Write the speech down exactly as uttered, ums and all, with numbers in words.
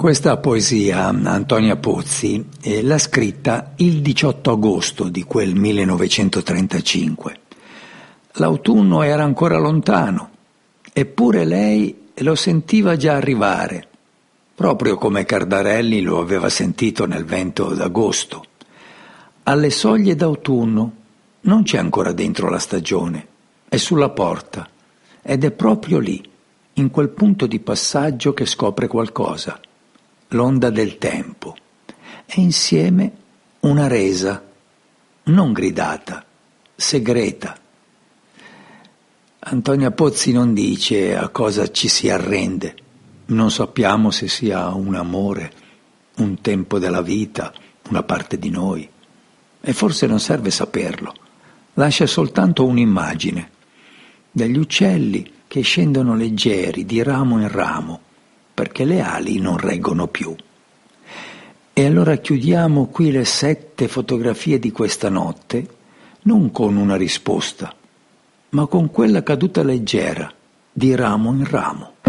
Questa poesia Antonia Pozzi eh, l'ha scritta il diciotto agosto di quel millenovecentotrentacinque. L'autunno era ancora lontano, eppure lei lo sentiva già arrivare, proprio come Cardarelli lo aveva sentito nel vento d'agosto. Alle soglie d'autunno non c'è ancora dentro la stagione, è sulla porta ed è proprio lì, in quel punto di passaggio che scopre qualcosa, l'onda del tempo, e insieme una resa, non gridata, segreta. Antonia Pozzi non dice a cosa ci si arrende, non sappiamo se sia un amore, un tempo della vita, una parte di noi, e forse non serve saperlo, lascia soltanto un'immagine, degli uccelli che scendono leggeri di ramo in ramo, perché le ali non reggono più. E allora chiudiamo qui le sette fotografie di questa notte, non con una risposta, ma con quella caduta leggera, di ramo in ramo.